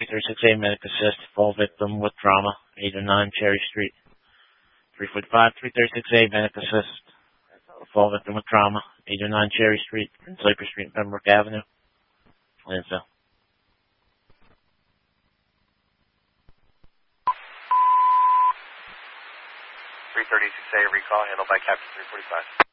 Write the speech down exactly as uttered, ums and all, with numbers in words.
thirty-six A, medic assist, fall victim with trauma, eight oh nine Cherry Street. three forty-five, three thirty-six A, medic assist, fall victim with trauma, eight oh nine Cherry Street, Cypress Street, Pembroke Avenue, Lansdale. three thirty-six A, recall handled by Captain three forty-five.